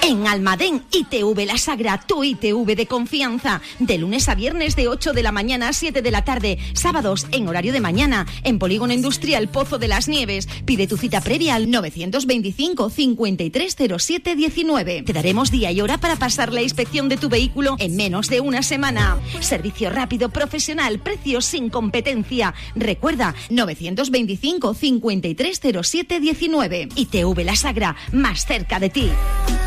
En Almadén, ITV La Sagra, tu ITV de confianza. De lunes a viernes de 8 de la mañana a 7 de la tarde. Sábados en horario de mañana. En Polígono Industrial Pozo de las Nieves. Pide tu cita previa al 925 5307 19. Te daremos día y hora para pasar la inspección de tu vehículo en menos de una semana. Servicio rápido, profesional, precios sin competencia. Recuerda, 925 5307 19. ITV La Sagra, más cerca de ti.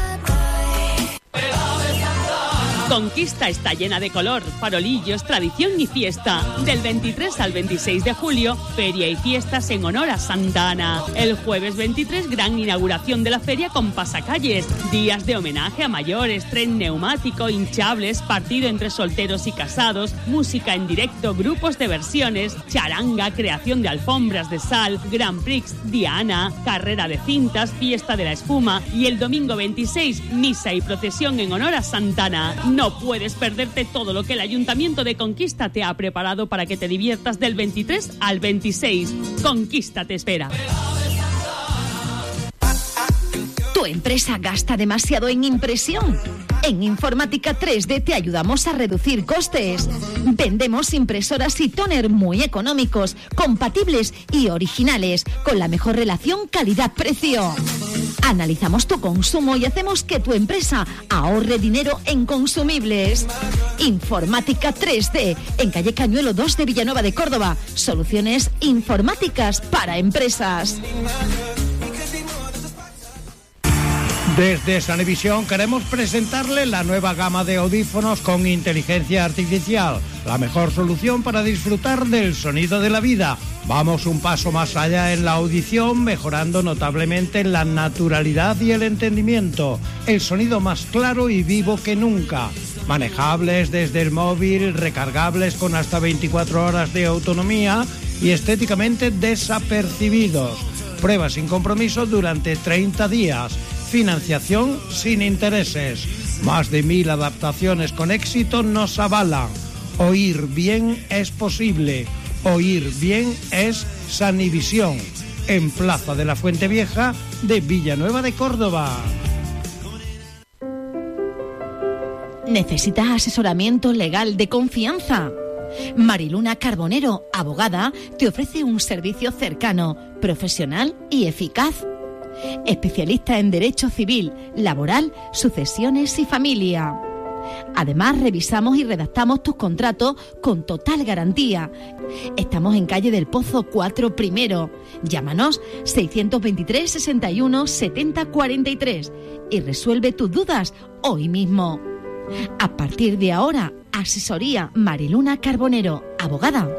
Conquista está llena de color, farolillos, tradición y fiesta. Del 23 al 26 de julio, feria y fiestas en honor a Santa Ana. El jueves 23, gran inauguración de la feria con pasacalles. Días de homenaje a mayores, tren neumático, hinchables, partido entre solteros y casados, música en directo, grupos de versiones, charanga, creación de alfombras de sal, Grand Prix, Diana, carrera de cintas, fiesta de la espuma y el domingo 26, misa y procesión en honor a Santa Ana. No puedes perderte todo lo que el Ayuntamiento de Conquista te ha preparado para que te diviertas del 23 al 26. Conquista te espera. ¿Tu empresa gasta demasiado en impresión? En Informática 3D te ayudamos a reducir costes. Vendemos impresoras y tóner muy económicos, compatibles y originales, con la mejor relación calidad-precio. Analizamos tu consumo y hacemos que tu empresa ahorre dinero en consumibles. Informática 3D, en calle Cañuelo 2 de Villanueva de Córdoba. Soluciones informáticas para empresas. Desde Sanevisión queremos presentarle la nueva gama de audífonos con inteligencia artificial, la mejor solución para disfrutar del sonido de la vida. Vamos un paso más allá en la audición, mejorando notablemente la naturalidad y el entendimiento, el sonido más claro y vivo que nunca. Manejables desde el móvil, recargables con hasta 24 horas de autonomía y estéticamente desapercibidos. Prueba sin compromiso durante 30 días. Financiación sin intereses. Más de 1000 adaptaciones con éxito nos avalan. Oír bien es posible. Oír bien es Sanivisión. En Plaza de la Fuente Vieja de Villanueva de Córdoba. ¿Necesitas asesoramiento legal de confianza? Mariluna Carbonero, abogada, te ofrece un servicio cercano, profesional y eficaz. Especialista en Derecho Civil, Laboral, Sucesiones y Familia. Además, revisamos y redactamos tus contratos con total garantía. Estamos en calle del Pozo 4 Primero. Llámanos 623 61 70 43 y resuelve tus dudas hoy mismo. A partir de ahora, asesoría Mariluna Carbonero, abogada.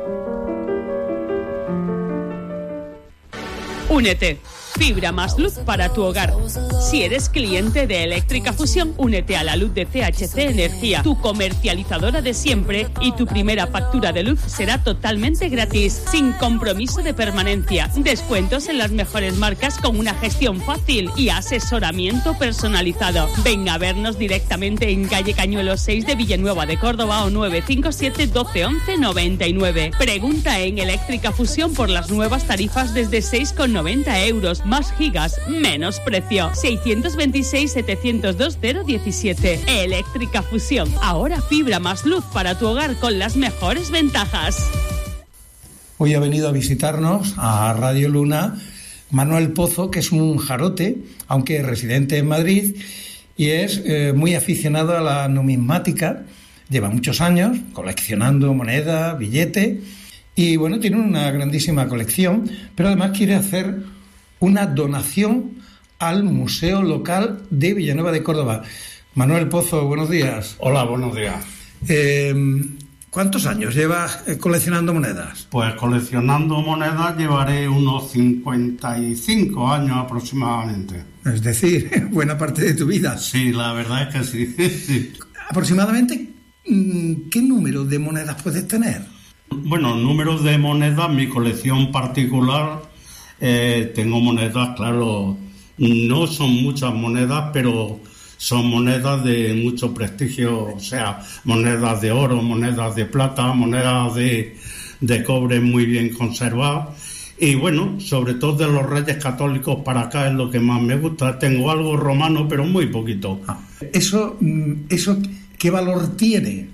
Únete. Fibra más luz para tu hogar. Si eres cliente de Eléctrica Fusión, únete a la luz de CHC Energía, tu comercializadora de siempre, y tu primera factura de luz será totalmente gratis, sin compromiso de permanencia. Descuentos en las mejores marcas con una gestión fácil y asesoramiento personalizado. Ven a vernos directamente en calle Cañuelo 6 de Villanueva de Córdoba o 957 12 11 99. Pregunta en Eléctrica Fusión por las nuevas tarifas desde 6,90 euros. Más gigas, menos precio. 626 702 017. Eléctrica Fusión. Ahora fibra más luz para tu hogar con las mejores ventajas. Hoy ha venido a visitarnos a Radio Luna Manuel Pozo, que es un jarote, aunque residente en Madrid, y es muy aficionado a la numismática. Lleva muchos años coleccionando moneda, billete, y bueno, tiene una grandísima colección, pero además quiere hacer una donación al Museo Local de Villanueva de Córdoba. Manuel Pozo, buenos días. Hola, buenos días. ¿Cuántos años llevas coleccionando monedas? Pues coleccionando monedas llevaré unos 55 años aproximadamente. Es decir, buena parte de tu vida. Sí, la verdad es que sí. Aproximadamente, ¿qué número de monedas puedes tener? Bueno, números de monedas, mi colección particular... tengo monedas, claro, no son muchas monedas, pero son monedas de mucho prestigio, o sea, monedas de oro, monedas de plata, monedas de cobre muy bien conservadas, Y bueno, sobre todo de los Reyes Católicos para acá es lo que más me gusta. Tengo algo romano, pero muy poquito. ¿Eso qué valor tiene?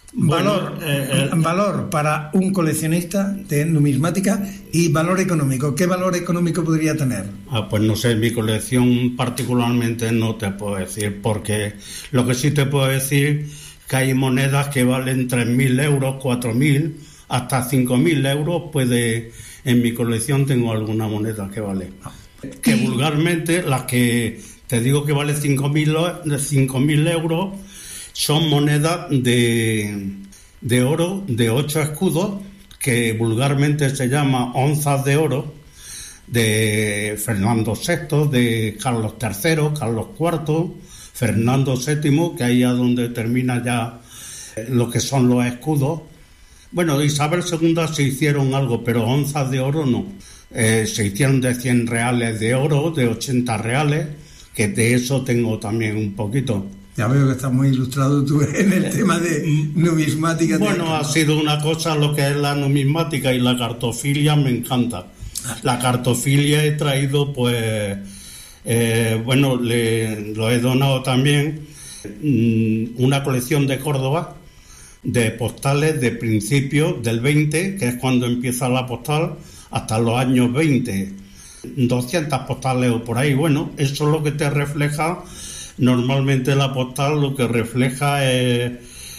Valor para un coleccionista de numismática y valor económico. ¿Qué valor económico podría tener? Pues no sé, mi colección particularmente no te puedo decir, porque lo que sí te puedo decir que hay monedas que valen 3.000 euros, 4.000, hasta 5.000 euros. En mi colección tengo alguna moneda que vale. Que vulgarmente las que te digo que vale 5.000 euros son monedas de oro de 8 escudos, que vulgarmente se llama onzas de oro, de Fernando VI, de Carlos III, Carlos IV, Fernando VII, que ahí es donde termina ya lo que son los escudos. Bueno, de Isabel II se hicieron algo, pero onzas de oro no. Se hicieron de 100 reales de oro, de 80 reales, que de eso tengo también un poquito. Ya veo que estás muy ilustrado tú en el tema de numismática. Bueno, ha sido una cosa lo que es la numismática, y la cartofilia me encanta. La cartofilia he traído, pues, lo he donado también, una colección de Córdoba, de postales de principios del 20, que es cuando empieza la postal, hasta los años 20. 200 postales o por ahí. Bueno, eso es lo que te refleja. Normalmente la postal lo que refleja es,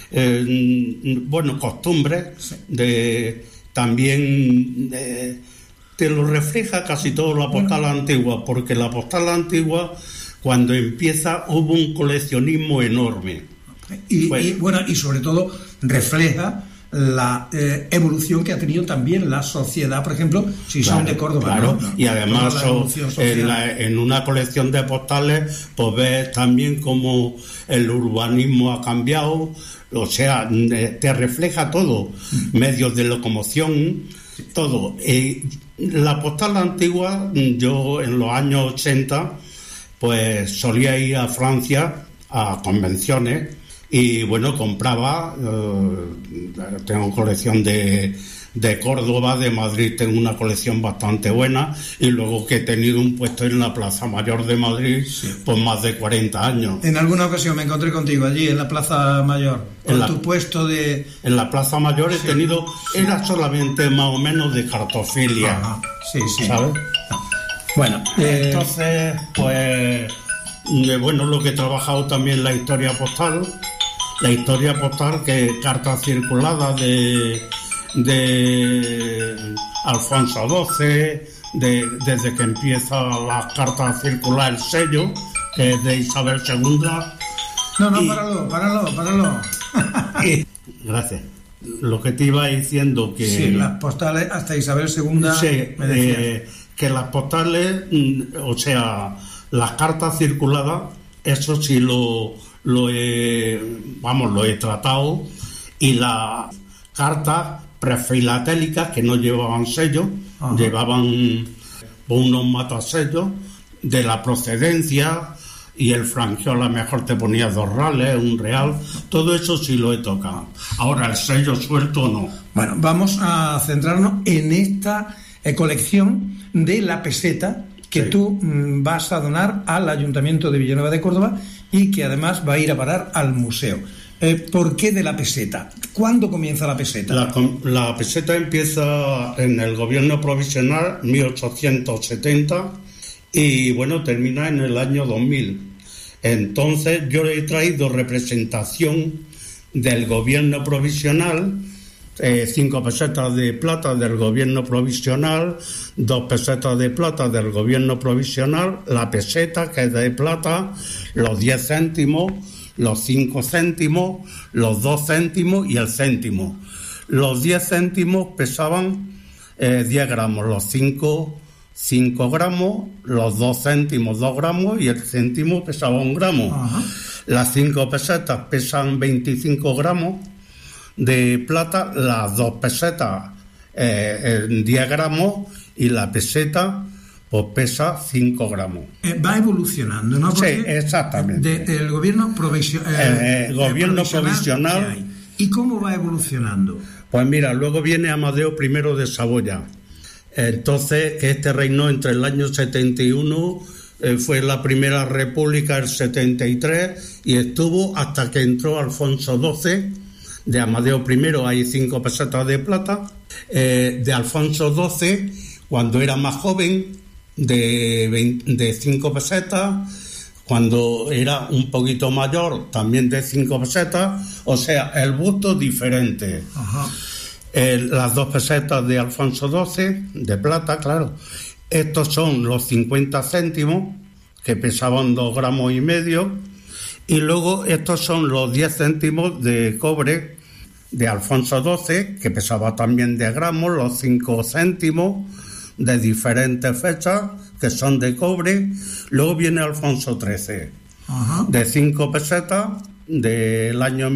costumbres, también te lo refleja casi todo la postal antigua, porque la postal antigua, cuando empieza, hubo un coleccionismo enorme. Y sobre todo refleja la evolución que ha tenido también la sociedad, por ejemplo, si son de Córdoba. Claro, ¿no? Y además en una colección de postales pues ves también cómo el urbanismo ha cambiado, o sea, te refleja todo, medios de locomoción, todo. La postal antigua, yo en los años 80 pues solía ir a Francia a convenciones. Y bueno, compraba, tengo colección de Córdoba, de Madrid tengo una colección bastante buena, y luego que he tenido un puesto en la Plaza Mayor de Madrid, por más de 40 años. En alguna ocasión me encontré contigo allí en la Plaza Mayor, con tu puesto de... En la Plaza Mayor he tenido, era solamente más o menos de cartofilia. Ajá. Sí. ¿Sabes? Bueno, entonces, pues... lo que he trabajado también la historia postal, que cartas circuladas de Alfonso XII, desde que empieza las cartas a circular el sello, que es de Isabel II. Páralo. Gracias. Lo que te iba diciendo que... Sí, las postales hasta Isabel II. Sí, que las postales, o sea... Las cartas circuladas, eso sí lo he tratado, y las cartas prefilatélicas que no llevaban sello, llevaban unos matasellos de la procedencia, y el franqueo a lo mejor te ponía 2 reales, 1 real, todo eso sí lo he tocado. Ahora el sello suelto no. Bueno, vamos a centrarnos en esta colección de la peseta que tú vas a donar al Ayuntamiento de Villanueva de Córdoba, y que además va a ir a parar al museo. ¿Por qué de la peseta? ¿Cuándo comienza la peseta? La peseta empieza en el gobierno provisional 1870 y termina en el año 2000. Entonces yo le he traído representación del gobierno provisional, 5 pesetas de plata del gobierno provisional, 2 pesetas de plata del gobierno provisional, la peseta, que es de plata, los 10 céntimos, los 5 céntimos, los 2 céntimos y el céntimo. Los 10 céntimos pesaban 10 gramos, los 5 gramos, los 2 céntimos 2 gramos y el céntimo pesaba 1 gramo. Ajá. Las 5 pesetas pesan 25 gramos de plata, las 2 pesetas 10 gramos y la peseta pues pesa 5 gramos. Va evolucionando, ¿no? Porque sí, exactamente. El gobierno gobierno provisional. ¿Y cómo va evolucionando? Pues mira, luego viene Amadeo I de Saboya. Entonces, que este reinó entre el año 71, fue la primera república el 73, y estuvo hasta que entró Alfonso XII. De Amadeo I hay 5 pesetas de plata. De Alfonso XII, cuando era más joven, de 5 pesetas. Cuando era un poquito mayor, también de 5 pesetas. O sea, el busto diferente. Ajá. Las 2 pesetas de Alfonso XII, de plata, claro. Estos son los 50 céntimos, que pesaban 2,5 gramos. Y luego estos son los 10 céntimos de cobre de Alfonso XII, que pesaba también 10 gramos, los 5 céntimos de diferentes fechas, que son de cobre. Luego viene Alfonso XIII, de 5 pesetas, del año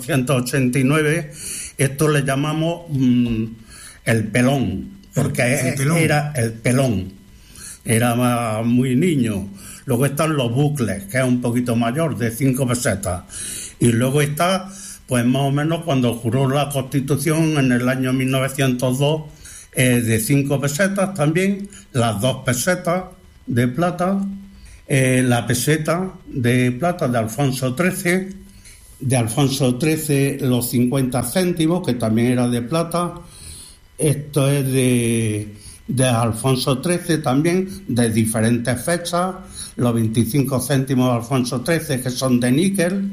1889. Esto le llamamos el pelón, porque era el pelón. Era muy niño. Luego están los bucles, que es un poquito mayor, de 5 pesetas. Y luego está, pues más o menos, cuando juró la Constitución en el año 1902, de 5 pesetas también, las 2 pesetas de plata, la peseta de plata de Alfonso XIII, de Alfonso XIII los 50 céntimos, que también era de plata. Esto es de Alfonso XIII también, de diferentes fechas, los 25 céntimos de Alfonso XIII, que son de níquel,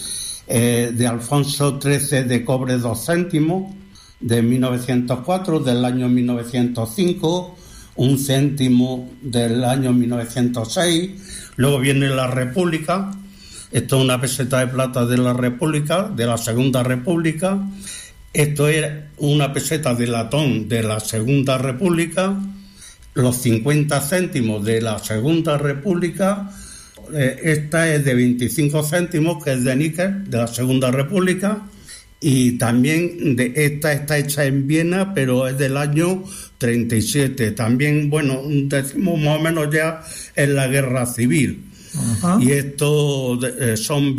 de Alfonso XIII de cobre 2 céntimos, de 1904, del año 1905, 1 céntimo del año 1906. Luego viene la República. Esto es una peseta de plata de la República, de la Segunda República. Esto era una peseta de latón de la Segunda República. Los 50 céntimos de la Segunda República. Esta es de 25 céntimos, que es de níquel, de la Segunda República. Y también esta está hecha en Viena, pero es del año 37. También, bueno, decimos más o menos ya en la Guerra Civil. Ajá. Y esto son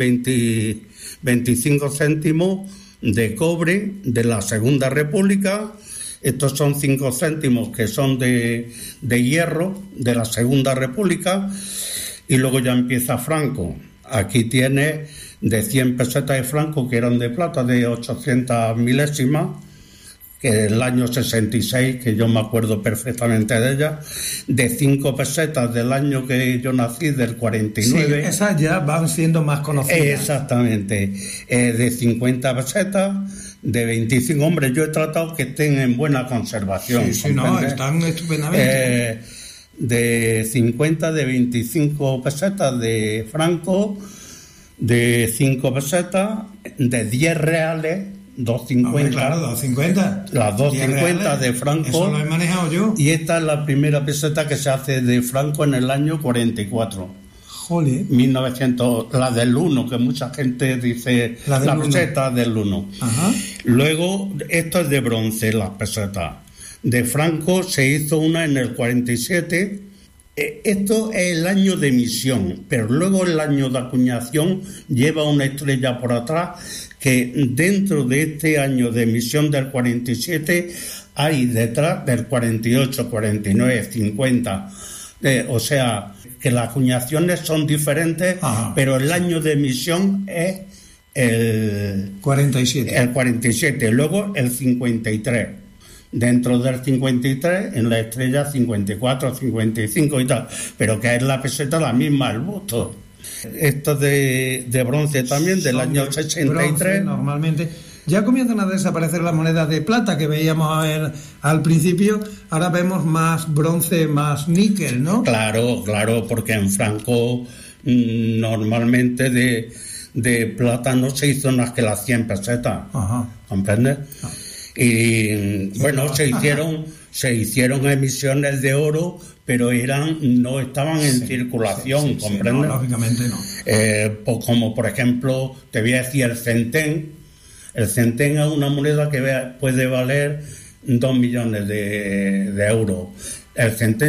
25 céntimos de cobre de la Segunda República. Estos son 5 céntimos que son de hierro de la Segunda República. Y luego ya empieza Franco. Aquí tiene de 100 pesetas de Franco, que eran de plata, de 800 milésimas, que el año 66, que yo me acuerdo perfectamente de ella, de 5 pesetas del año que yo nací, del 49. Sí, esas ya van siendo más conocidas. Exactamente. De 50 pesetas, de 25. Hombre, yo he tratado que estén en buena conservación. Sí, no, están estupendamente. De 50, de 25 pesetas de Franco, de 5 pesetas, de 10 reales, 2,50. Claro, 2,50. Las 2,50 de Franco. Eso lo he manejado yo. Y esta es la primera peseta que se hace de Franco en el año 44. Jole. 1900, la del 1, que mucha gente dice la peseta del 1. Ajá. Luego, esto es de bronce, las pesetas. De Franco se hizo una en el 47. Esto es el año de emisión, pero luego el año de acuñación lleva una estrella por atrás, que dentro de este año de emisión del 47 hay detrás del 48, 49, 50. O sea, que las acuñaciones son diferentes. Ajá. Pero el año de emisión es el 47. El 47, luego el 53. Dentro del 53, en la estrella 54, 55 y tal, pero que es la peseta la misma, el busto. Esto de bronce también, del año 63. Bronce, normalmente. Ya comienzan a desaparecer las monedas de plata que veíamos al principio, ahora vemos más bronce, más níquel, ¿no? Claro, porque en Franco normalmente de plata no se hizo más que las 100 pesetas. Ajá. ¿Comprendes? Ajá. Y bueno, se hicieron emisiones de oro, pero no estaban en circulación, ¿comprendes? No, lógicamente no. Pues como por ejemplo, te voy a decir el centén. El centén es una moneda que puede valer 2 millones de euros. El centén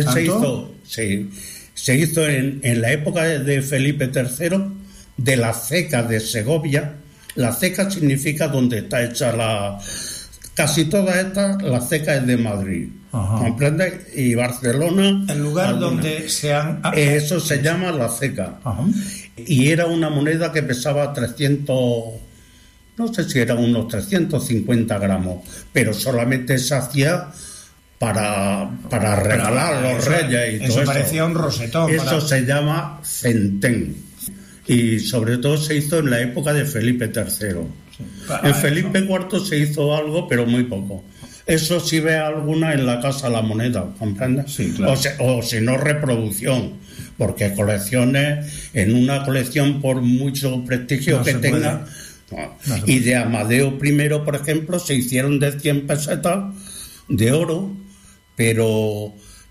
se hizo en la época de Felipe III, de la ceca de Segovia. La ceca significa donde está hecha Casi todas estas, la ceca es de Madrid, ¿comprendes? Y Barcelona... El lugar donde se han... Eso se llama la ceca. Y era una moneda que pesaba 300... No sé si eran unos 350 gramos, pero solamente se hacía para regalar a los reyes y todo eso. Eso parecía un rosetón. Eso se llama centén. Y sobre todo se hizo en la época de Felipe III. En Felipe IV se hizo algo, pero muy poco. Eso sí ve alguna en la Casa de la Moneda, ¿comprendes? Sí, claro. O si no, reproducción. Porque colecciones, en una colección, por mucho prestigio que tenga... Y de Amadeo I, por ejemplo, se hicieron de 100 pesetas de oro, pero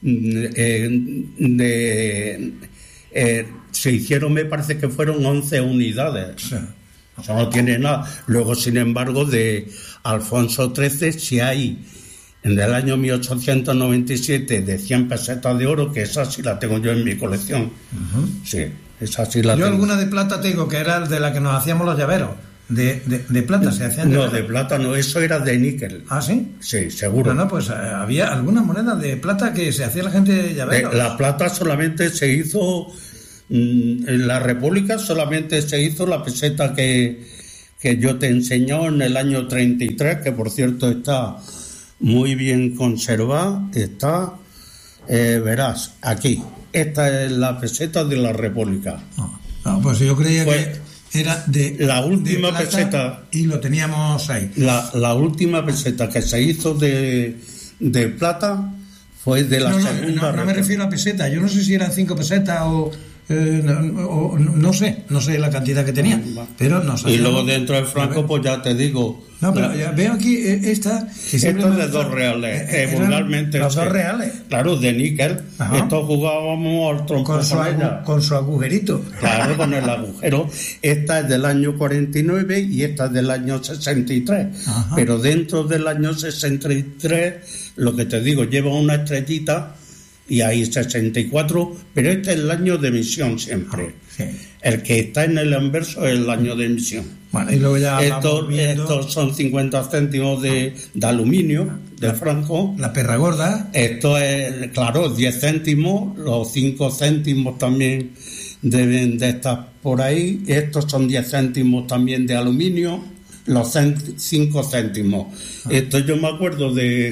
se hicieron, me parece que fueron 11 unidades. Sí. O sea, no tiene nada. Luego, sin embargo, de Alfonso XIII, si hay en el año 1897 de 100 pesetas de oro, que esa sí la tengo yo en mi colección. Sí, esa sí la tengo. Yo alguna de plata tengo, que era de la que nos hacíamos los llaveros. ¿De plata se hacían? No, de plata no, eso era de níquel. ¿Ah, sí? Sí, seguro. No, pues había algunas monedas de plata que se hacía la gente de llaveros. La plata solamente se hizo... En la República solamente se hizo la peseta que yo te enseñó en el año 33, que por cierto está muy bien conservada. Está, verás, aquí. Esta es la peseta de la República. No, pues yo creía que era de la última de peseta, y lo teníamos ahí. La última peseta que se hizo de plata fue de la segunda. No me refiero a peseta. Yo no sé si eran 5 pesetas o no sé la cantidad que tenía, pero no sé. Y luego dentro del franco, pues ya te digo. No, pero ya veo aquí esta. Esto es de 2 reales, vulgarmente. Los 2 reales. Claro, de níquel. Esto jugábamos al trompo con su agujerito. Claro, con el agujero. Esta es del año 49 y esta es del año 63. Pero dentro del año 63, lo que te digo, lleva una estrellita. Y hay 64, pero este es el año de emisión siempre. Sí. El que está en el anverso es el año de emisión. Bueno, y luego ya estos son 50 céntimos de aluminio, de franco. La perra gorda. Esto es, claro, 10 céntimos, los 5 céntimos también deben de estar por ahí. Estos son 10 céntimos también de aluminio. Los 5 céntimos. Esto yo me acuerdo de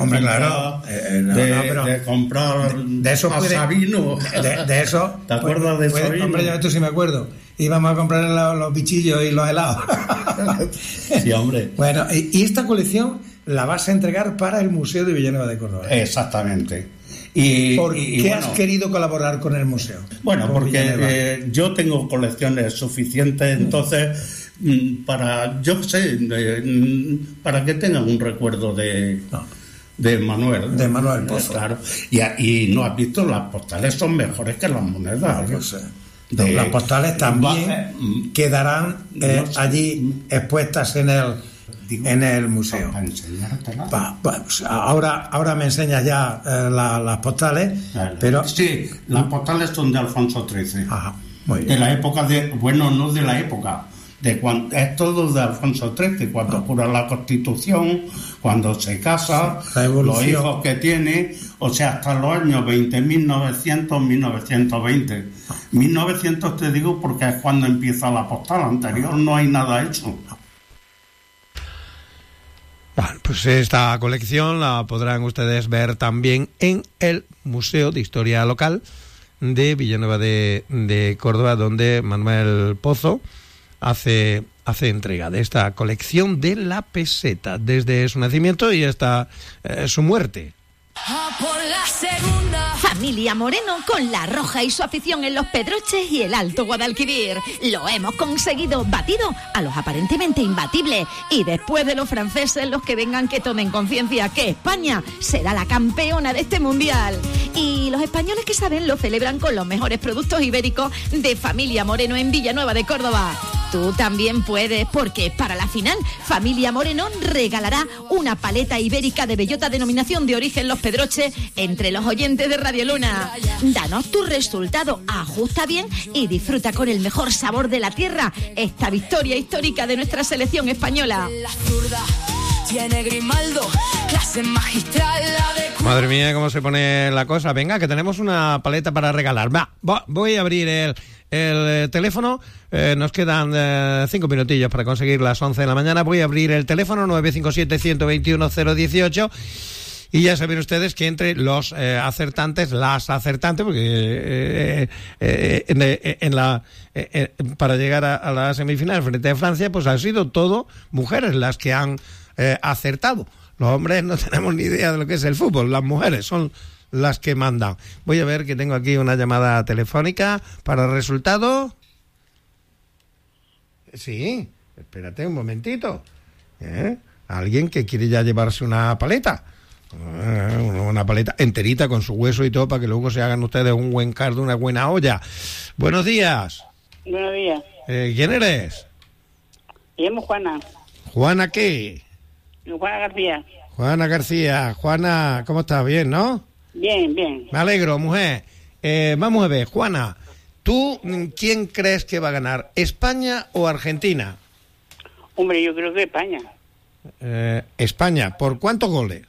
comprar de eso Sabino. De eso. ¿Te acuerdas de Sabino? Hombre, yo esto sí me acuerdo. Íbamos a comprar los bichillos y los helados. Sí, hombre. Bueno, y esta colección la vas a entregar para el Museo de Villanueva de Córdoba. Exactamente. ¿Por qué has querido colaborar con el museo? Bueno, porque yo tengo colecciones suficientes, entonces... para que tengan un recuerdo de Manuel. De Manuel Pozo. Claro. Y no has visto, las postales son mejores que las monedas. No sé. Las postales también quedarán allí expuestas en el museo. Para enseñártelas. Pues ahora me enseñas ya las postales. Vale. Pero sí, las postales son de Alfonso XIII. Muy bien. De la época no de la época. Es todo de Alfonso XIII, cuando jura la Constitución, cuando se casa, los hijos que tiene, o sea, hasta los años 20, 1900, 1920. 1900 te digo porque es cuando empieza la postal, anterior no hay nada hecho. Bueno, pues esta colección la podrán ustedes ver también en el Museo de Historia Local de Villanueva de Córdoba, donde Manuel Pozo hace entrega de esta colección de la peseta desde su nacimiento y hasta su muerte. Familia Moreno con La Roja y su afición en los Pedroches y el Alto Guadalquivir. Lo hemos conseguido, batido a los aparentemente imbatibles. Y después de los franceses, los que vengan que tomen conciencia que España será la campeona de este mundial. Y los españoles que saben lo celebran con los mejores productos ibéricos de Familia Moreno en Villanueva de Córdoba. Tú también puedes, porque para la final Familia Moreno regalará una paleta ibérica de bellota denominación de origen Los Pedroches entre los oyentes de Radio Luna. Danos tu resultado, ajusta bien y disfruta con el mejor sabor de la tierra esta victoria histórica de nuestra selección española. Tiene Grimaldo, clase magistral, la de... Madre mía, cómo se pone la cosa. Venga, que tenemos una paleta para regalar. Voy a abrir el teléfono. Nos quedan 5 minutillos para conseguir las 11 de la mañana. Voy a abrir el teléfono 957-121-018. Y ya saben ustedes que entre los acertantes, las acertantes, porque para llegar a la semifinal frente a Francia, pues han sido todo mujeres las que han acertado. Los hombres no tenemos ni idea de lo que es el fútbol, las mujeres son las que mandan. Voy a ver que tengo aquí una llamada telefónica para el resultado. Sí, espérate un momentito. Alguien que quiere ya llevarse una paleta. Una paleta enterita con su hueso y todo para que luego se hagan ustedes un buen caldo, una buena olla. Buenos días. Buenos días. ¿Quién eres? Me llamo Juana. ¿Juana qué? Juana García. Juana García. Juana, ¿cómo estás? ¿Bien, no? Bien, bien. Me alegro, mujer. Vamos a ver, Juana, ¿tú quién crees que va a ganar? ¿España o Argentina? Hombre, yo creo que España. España. ¿Por cuántos goles?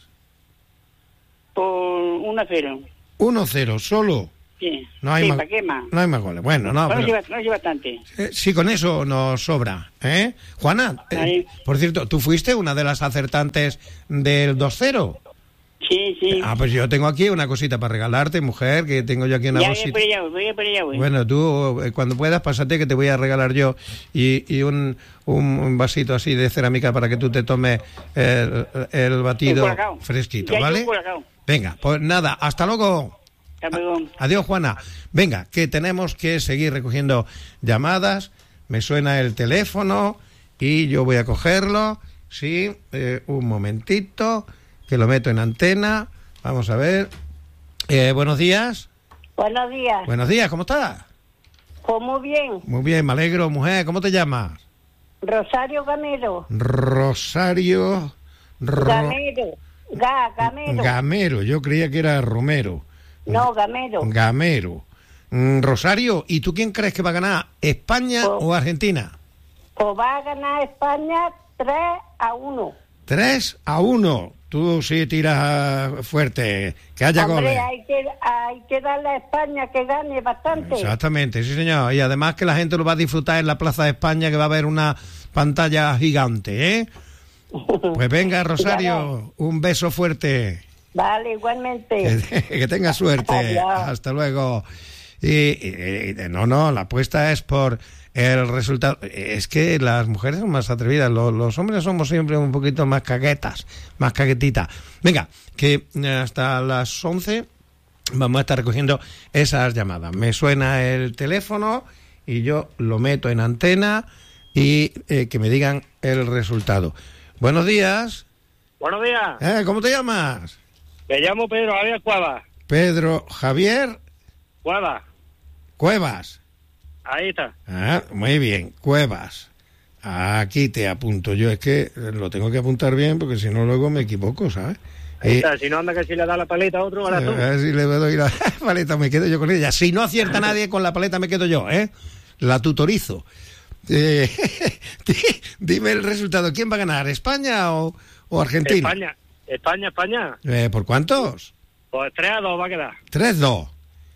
Por 1-0. 1-0, solo. Sí. No hay más, ¿para qué más? no hay más goles. Bueno, no, No pero... lleva bastante. Sí, con eso nos sobra, ¿eh? Juana, por cierto, ¿tú fuiste una de las acertantes del 2-0? Sí, sí. Ah, pues yo tengo aquí una cosita para regalarte, mujer, que tengo yo aquí una bolsita. Voy por allá. Bueno, tú, cuando puedas, pásate que te voy a regalar yo y un vasito así de cerámica para que tú te tomes el batido fresquito, ya, ¿vale? Venga, pues nada, hasta luego. Adiós, Juana. Venga, que tenemos que seguir recogiendo llamadas. Me suena el teléfono y yo voy a cogerlo. Sí, un momentito, que lo meto en antena. Vamos a ver. Buenos días. Buenos días. Buenos días, ¿cómo estás? Pues muy bien. Muy bien, me alegro, mujer. ¿Cómo te llamas? Rosario Gamero. Rosario... Gamero. Gamero. Gamero, yo creía que era Romero. No, Gamero. Gamero. Rosario, ¿y tú quién crees que va a ganar? ¿España o Argentina? Pues va a ganar España 3-1. 3-1. Tú sí tiras fuerte, que haya goles. Hay que darle a España que gane bastante. Exactamente, sí señor. Y además que la gente lo va a disfrutar en la Plaza de España, que va a haber una pantalla gigante, ¿eh? Pues venga, Rosario, un beso fuerte. Vale, igualmente. Que tenga suerte. Adiós. Hasta luego. No, la apuesta es por el resultado. Es que las mujeres son más atrevidas, los hombres somos siempre un poquito más caguetas, más caguetitas. Venga, que hasta las 11 vamos a estar recogiendo esas llamadas. Me suena el teléfono y yo lo meto en antena y que me digan el resultado. Buenos días. Buenos días. ¿Cómo te llamas? Me llamo Pedro Javier Cuevas. Pedro Javier Cuevas. Ahí está. Muy bien, Cuevas. Aquí te apunto yo. Es que lo tengo que apuntar bien porque si no luego me equivoco, ¿sabes? Ahí está. Si no anda que si le da la paleta a otro, ahora tú. Si le doy la paleta me quedo yo con ella. Si no acierta nadie con la paleta me quedo yo, ¿eh? La tutorizo. Dime el resultado. ¿Quién va a ganar? ¿España o Argentina? España. ¿Por cuántos? Pues 3-2 va a quedar. 3-2.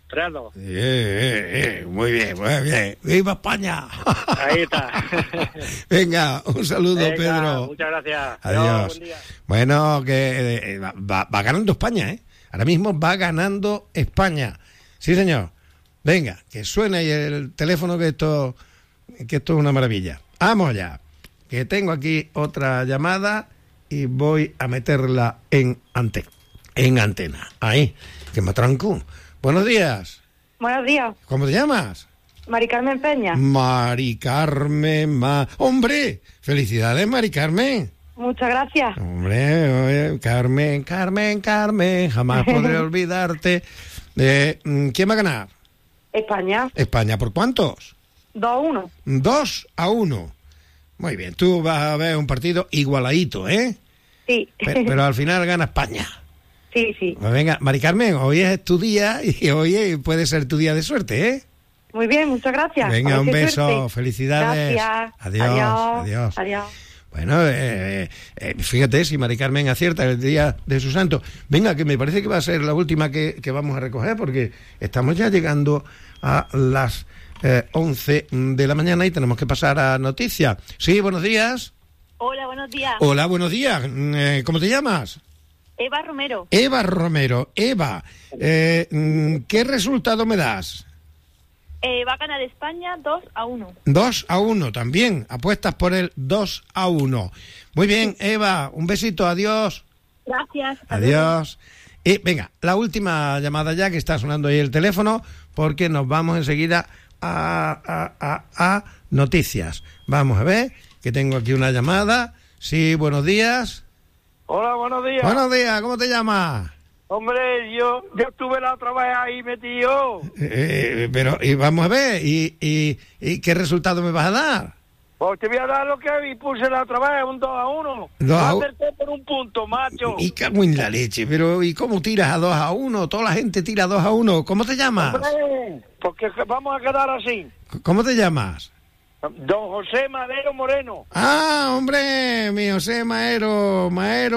3-2. Muy bien. ¡Viva España! Ahí está. Venga, un saludo, Pedro. Muchas gracias. Adiós. Buen día. Bueno, que va ganando España, ¿eh? Ahora mismo va ganando España. Sí, señor. Venga, que suene ahí el teléfono, que esto es una maravilla. Vamos ya, que tengo aquí otra llamada y voy a meterla en antena. Ahí, que me tranco. Buenos días. Buenos días. ¿Cómo te llamas? Mari Carmen Peña. Mari Carmen. ¡Hombre! ¡Felicidades, Mari Carmen! Muchas gracias. Hombre, Carmen. Jamás podré olvidarte. ¿Quién va a ganar? España. España, ¿por cuántos? 2-1. 2-1. Muy bien, tú vas a ver un partido igualadito, ¿eh? Sí. Pero al final gana España. Sí. Pues venga, Mari Carmen, hoy es tu día y hoy puede ser tu día de suerte, ¿eh? Muy bien, muchas gracias. Venga, un beso, suerte. felicidades. Gracias. Adiós. Adiós. Bueno, fíjate si Mari Carmen acierta el día de su santo. Venga, que me parece que va a ser la última que vamos a recoger, porque estamos ya llegando a las 11 de la mañana y tenemos que pasar a noticias. Sí, buenos días. Hola, buenos días. Hola, buenos días. ¿Cómo te llamas? Eva Romero. Eva Romero. Eva, ¿qué resultado me das? Va a ganar España 2-1. 2-1 también. Apuestas por el 2-1. Muy bien, Eva. Un besito. Adiós. Gracias. Adiós. Y venga, la última llamada ya, que está sonando ahí el teléfono, porque nos vamos enseguida a noticias. Vamos a ver, que tengo aquí una llamada. Sí, buenos días. Hola, buenos días. Buenos días, ¿cómo te llamas? Hombre, yo estuve la otra vez ahí metido. Pero, y vamos a ver, ¿y qué resultado me vas a dar? Pues te voy a dar lo que puse la otra vez, un 2-1. 2-1. Acerté por un punto, macho. Y cago en la leche, pero ¿y cómo tiras a 2-1? Toda la gente tira 2-1. ¿Cómo te llamas? Hombre, porque vamos a quedar así. ¿Cómo te llamas? Don José Madero Moreno. Ah, hombre, mi José Maero.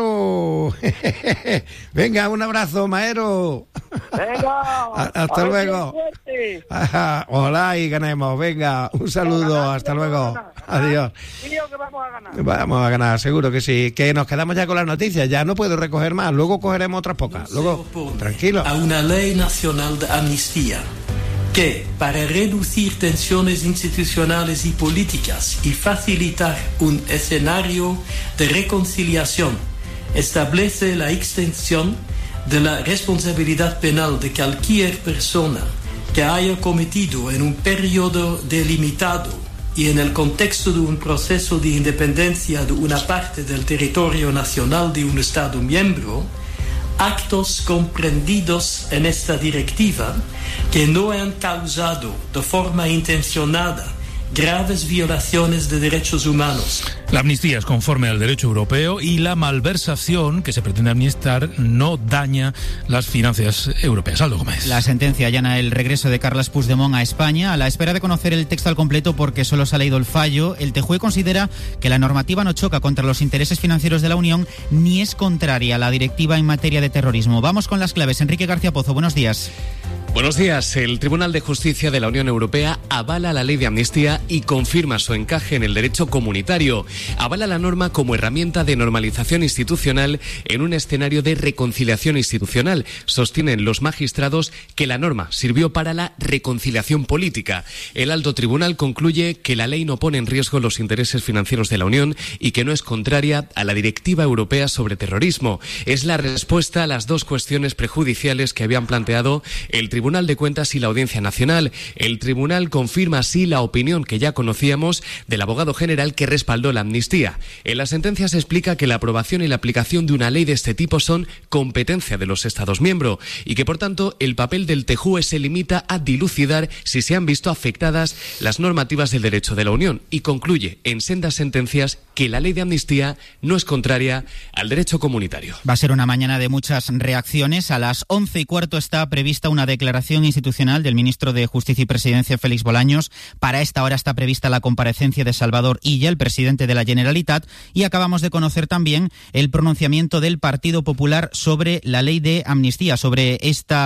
Venga, un abrazo, Maero. Venga. Hasta luego. Ajá, ojalá y ganemos. Venga, un saludo, hasta luego. Adiós. Tío, que vamos a ganar. Vamos a ganar, seguro que sí. Que nos quedamos ya con las noticias, ya no puedo recoger más. Luego cogeremos otras pocas. Luego, tranquilo. A una ley nacional de amnistía que, para reducir tensiones institucionales y políticas y facilitar un escenario de reconciliación, establece la extensión de la responsabilidad penal de cualquier persona que haya cometido en un periodo delimitado y en el contexto de un proceso de independencia de una parte del territorio nacional de un Estado miembro, actos comprendidos en esta directiva que no han causado de forma intencionada graves violaciones de derechos humanos. La amnistía es conforme al derecho europeo y la malversación que se pretende amnistiar no daña las finanzas europeas. Aldo Gómez. La sentencia allana el regreso de Carles Puigdemont a España a la espera de conocer el texto al completo porque solo se ha leído el fallo. El TJUE considera que la normativa no choca contra los intereses financieros de la Unión ni es contraria a la directiva en materia de terrorismo. Vamos con las claves. Enrique García Pozo, buenos días. Buenos días. El Tribunal de Justicia de la Unión Europea avala la ley de amnistía y confirma su encaje en el derecho comunitario. Avala la norma como herramienta de normalización institucional en un escenario de reconciliación institucional. Sostienen los magistrados que la norma sirvió para la reconciliación política. El alto tribunal concluye que la ley no pone en riesgo los intereses financieros de la Unión y que no es contraria a la Directiva Europea sobre terrorismo. Es la respuesta a las dos cuestiones prejudiciales que habían planteado el Tribunal de Cuentas y la Audiencia Nacional. El tribunal confirma así la opinión que ya conocíamos del abogado general que respaldó la amnistía. En la sentencia se explica que la aprobación y la aplicación de una ley de este tipo son competencia de los Estados miembros y que, por tanto, el papel del TJUE se limita a dilucidar si se han visto afectadas las normativas del derecho de la Unión y concluye en sendas sentencias que la ley de amnistía no es contraria al derecho comunitario. Va a ser una mañana de muchas reacciones. A las 11:15 está prevista una declaración institucional del ministro de Justicia y Presidencia, Félix Bolaños. Para esta hora está prevista la comparecencia de Salvador Illa, el presidente de la Generalitat, y acabamos de conocer también el pronunciamiento del Partido Popular sobre la ley de amnistía, sobre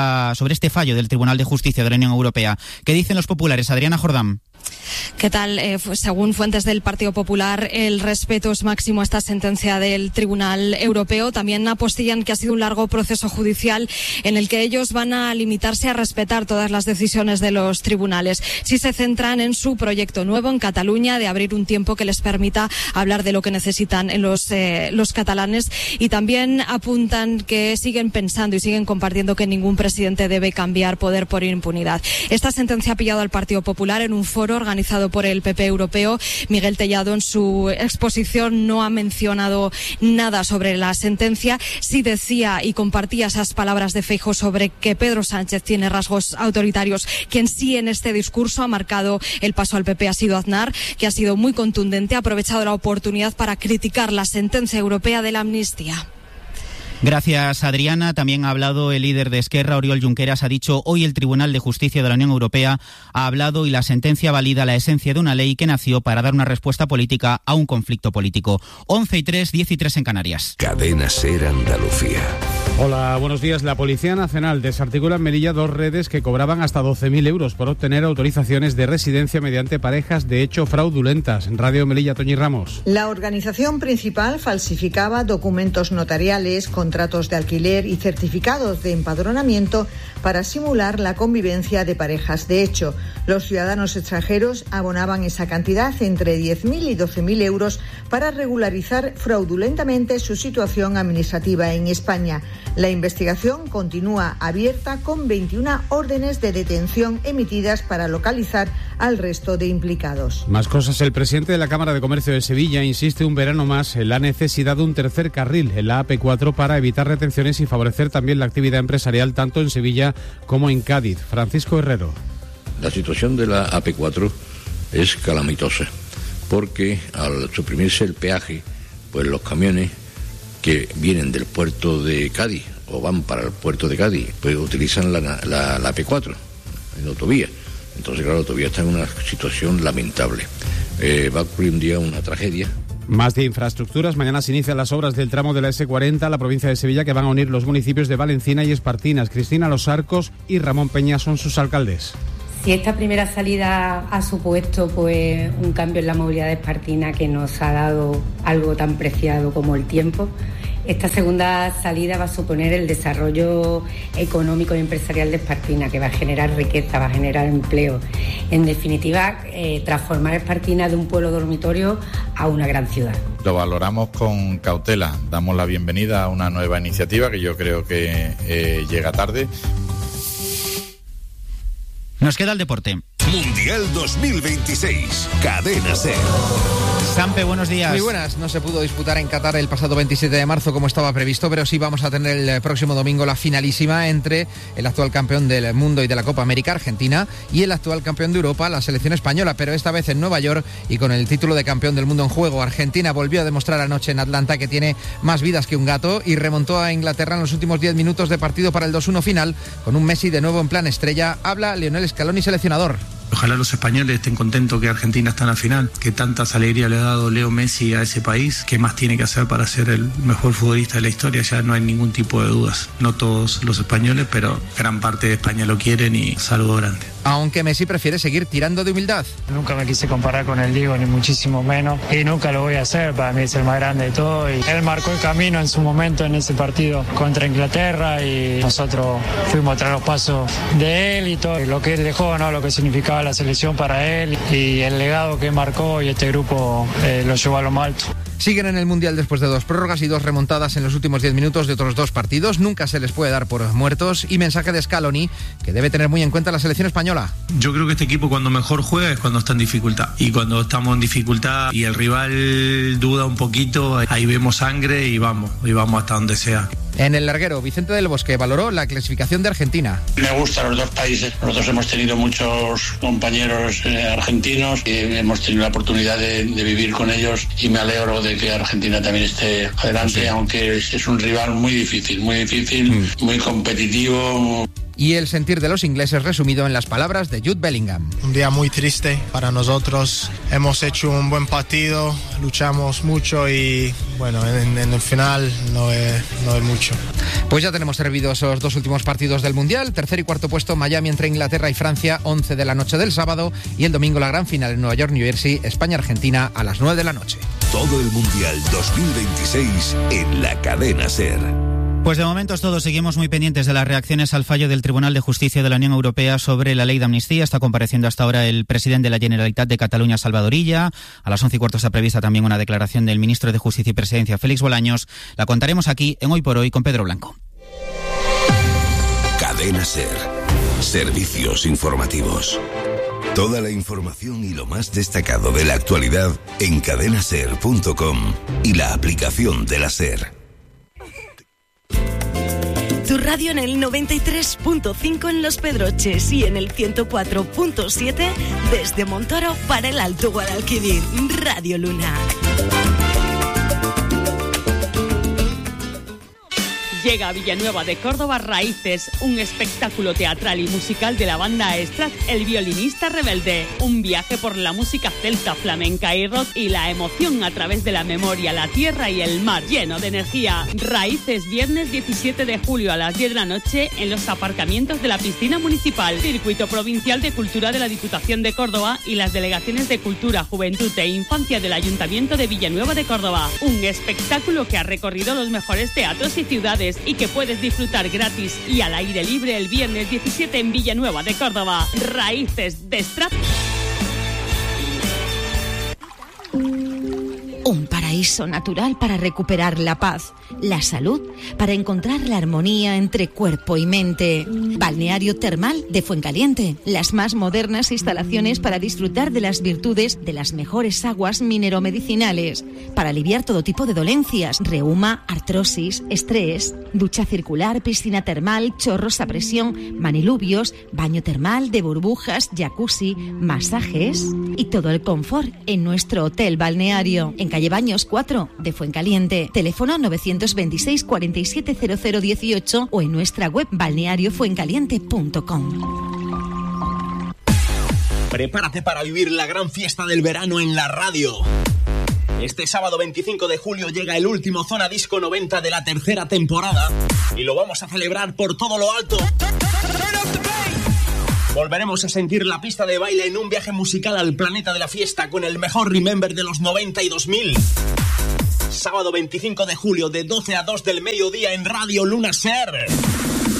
este fallo del Tribunal de Justicia de la Unión Europea. ¿Qué dicen los populares? Adriana Jordán. ¿Qué tal? Según fuentes del Partido Popular, el respeto es máximo a esta sentencia del Tribunal Europeo. También apostillan que ha sido un largo proceso judicial en el que ellos van a limitarse a respetar todas las decisiones de los tribunales. Si se centran en su proyecto nuevo en Cataluña de abrir un tiempo que les permita hablar de lo que necesitan en los catalanes, y también apuntan que siguen pensando y siguen compartiendo que ningún presidente debe cambiar poder por impunidad. Esta sentencia ha pillado al Partido Popular en un foro organizado por el PP europeo. Miguel Tellado en su exposición no ha mencionado nada sobre la sentencia. Sí decía y compartía esas palabras de Feijóo sobre que Pedro Sánchez tiene rasgos autoritarios. Quien sí en este discurso ha marcado el paso al PP ha sido Aznar, que ha sido muy contundente, ha aprovechado la oportunidad para criticar la sentencia europea de la amnistía. Gracias, Adriana. También ha hablado el líder de Esquerra, Oriol Junqueras. Ha dicho: hoy el Tribunal de Justicia de la Unión Europea ha hablado y la sentencia valida la esencia de una ley que nació para dar una respuesta política a un conflicto político. 11:03, 10:03 en Canarias. Cadena SER Andalucía. Hola, buenos días. La Policía Nacional desarticula en Melilla 2 redes que cobraban hasta 12.000 euros por obtener autorizaciones de residencia mediante parejas de hecho fraudulentas. En Radio Melilla, Toñi Ramos. La organización principal falsificaba documentos notariales, contratos de alquiler y certificados de empadronamiento para simular la convivencia de parejas de hecho. Los ciudadanos extranjeros abonaban esa cantidad entre 10.000 y 12.000 euros para regularizar fraudulentamente su situación administrativa en España. La investigación continúa abierta con 21 órdenes de detención emitidas para localizar al resto de implicados. Más cosas. El presidente de la Cámara de Comercio de Sevilla insiste un verano más en la necesidad de un tercer carril en la AP4 para evitar retenciones y favorecer también la actividad empresarial tanto en Sevilla como en Cádiz. Francisco Herrero. La situación de la AP4 es calamitosa porque al suprimirse el peaje, pues los camiones que vienen del puerto de Cádiz o van para el puerto de Cádiz, pues utilizan la AP4 en autovía. Entonces, claro, la autovía está en una situación lamentable. Va a ocurrir un día una tragedia. Más de infraestructuras. Mañana se inician las obras del tramo de la S40 a la provincia de Sevilla que van a unir los municipios de Valencina y Espartinas. Cristina Los Arcos y Ramón Peña son sus alcaldes. Si esta primera salida ha supuesto pues un cambio en la movilidad de Espartina que nos ha dado algo tan preciado como el tiempo, esta segunda salida va a suponer el desarrollo económico y empresarial de Espartina, que va a generar riqueza, va a generar empleo. En definitiva, transformar Espartina de un pueblo dormitorio a una gran ciudad. Lo valoramos con cautela. Damos la bienvenida a una nueva iniciativa que yo creo que llega tarde. Nos queda el deporte. Mundial 2026. Cadena SER. Sampe, buenos días. Muy buenas. No se pudo disputar en Qatar el pasado 27 de marzo como estaba previsto, pero sí vamos a tener el próximo domingo la finalísima entre el actual campeón del mundo y de la Copa América, Argentina, y el actual campeón de Europa, la selección española, pero esta vez en Nueva York y con el título de campeón del mundo en juego. Argentina volvió a demostrar anoche en Atlanta que tiene más vidas que un gato y remontó a Inglaterra en los últimos 10 minutos de partido para el 2-1 final, con un Messi de nuevo en plan estrella. Habla Lionel Scaloni, seleccionador. Ojalá los españoles estén contentos que Argentina está en la final, que tantas alegrías le ha dado Leo Messi a ese país. ¿Qué más tiene que hacer para ser el mejor futbolista de la historia? Ya no hay ningún tipo de dudas. No todos los españoles, pero gran parte de España lo quieren y saludo grande. Aunque Messi prefiere seguir tirando de humildad. Nunca me quise comparar con el Diego, ni muchísimo menos, y nunca lo voy a hacer. Para mí es el más grande de todo y él marcó el camino en su momento en ese partido contra Inglaterra y nosotros fuimos tras los pasos de él y todo lo que él dejó, ¿no? Lo que significaba la selección para él y el legado que marcó, y este grupo lo llevó a lo más alto. Siguen en el Mundial después de 2 prórrogas y 2 remontadas en los últimos 10 minutos de otros 2 partidos. Nunca se les puede dar por muertos. Y mensaje de Scaloni, que debe tener muy en cuenta la selección española. Yo creo que este equipo cuando mejor juega es cuando está en dificultad. Y cuando estamos en dificultad y el rival duda un poquito, ahí vemos sangre y vamos hasta donde sea. En el larguero, Vicente del Bosque valoró la clasificación de Argentina. Me gustan los dos países. Nosotros hemos tenido muchos compañeros argentinos y hemos tenido la oportunidad de vivir con ellos y me alegro de que Argentina también esté adelante, sí. Aunque es un rival muy difícil, muy competitivo. Y el sentir de los ingleses resumido en las palabras de Jude Bellingham. Un día muy triste para nosotros. Hemos hecho un buen partido, luchamos mucho y bueno, en el final no es mucho. Pues ya tenemos servidos esos 2 últimos partidos del Mundial. Tercer y cuarto puesto Miami entre Inglaterra y Francia, 11 de la noche del sábado. Y el domingo la gran final en Nueva York, New Jersey, España-Argentina a las 9 de la noche. Todo el Mundial 2026 en la Cadena SER. Pues de momento todos seguimos muy pendientes de las reacciones al fallo del Tribunal de Justicia de la Unión Europea sobre la ley de amnistía. Está compareciendo hasta ahora el presidente de la Generalitat de Cataluña, Salvador Illa. A las 11:15 está prevista también una declaración del ministro de Justicia y Presidencia, Félix Bolaños. La contaremos aquí en Hoy por Hoy con Pedro Blanco. Cadena SER. Servicios informativos. Toda la información y lo más destacado de la actualidad en cadenaser.com y la aplicación de la SER. Tu radio en el 93.5 en Los Pedroches y en el 104.7 desde Montoro para el Alto Guadalquivir. Radio Luna. Llega a Villanueva de Córdoba Raíces, un espectáculo teatral y musical de la banda Estrat, El violinista rebelde. Un viaje por la música celta, flamenca y rock y la emoción a través de la memoria, la tierra y el mar, lleno de energía. Raíces, viernes 17 de julio a las 10 de la noche en los aparcamientos de la piscina municipal. Circuito Provincial de Cultura de la Diputación de Córdoba y las delegaciones de Cultura, Juventud e Infancia del Ayuntamiento de Villanueva de Córdoba. Un espectáculo que ha recorrido los mejores teatros y ciudades y que puedes disfrutar gratis y al aire libre el viernes 17 en Villanueva de Córdoba. Raíces de Estrat. Un paraíso natural para recuperar la paz, la salud, para encontrar la armonía entre cuerpo y mente. Balneario Termal de Fuencaliente, las más modernas instalaciones para disfrutar de las virtudes de las mejores aguas mineromedicinales, para aliviar todo tipo de dolencias, reuma, artrosis, estrés, ducha circular, piscina termal, chorros a presión, manilubios, baño termal de burbujas, jacuzzi, masajes y todo el confort en nuestro hotel balneario, en calle Baños 4 de Fuencaliente. Teléfono 926 47 00 18 o en nuestra web balneariofuencaliente.com. Prepárate para vivir la gran fiesta del verano en la radio. Este sábado 25 de julio llega el último Zona Disco 90 de la tercera temporada y lo vamos a celebrar por todo lo alto. Volveremos a sentir la pista de baile en un viaje musical al planeta de la fiesta con el mejor Remember de los 90 y 2000. Sábado 25 de julio de 12 a 2 del mediodía en Radio Luna Ser.